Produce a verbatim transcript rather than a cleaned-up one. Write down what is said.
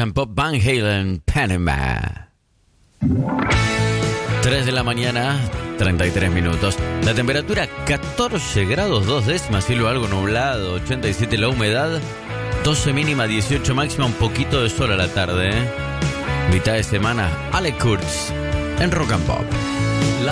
and Pop, Van Halen, Panama. tres de la mañana, treinta y tres minutos. La temperatura catorce grados, dos décimas, cielo algo nublado, ochenta y siete la humedad, doce mínima, dieciocho máxima, un poquito de sol a la tarde, ¿eh? Mitad de semana, Ale Kurtz en Rock and Pop.